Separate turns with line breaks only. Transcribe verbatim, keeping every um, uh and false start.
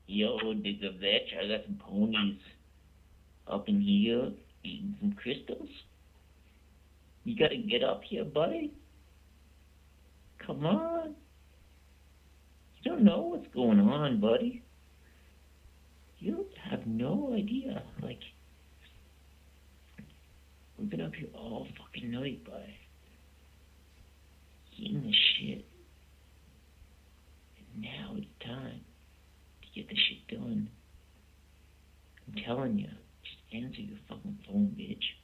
Yo, Digga Vetch, I got some ponies up in here eating some crystals. You gotta get up here, buddy. Come on. You don't know what's going on, buddy. You have no idea. Like, we've been up here all fucking night, buddy. Eating the shit. And now it's time to get the shit done. I'm telling you, just answer your fucking phone, bitch.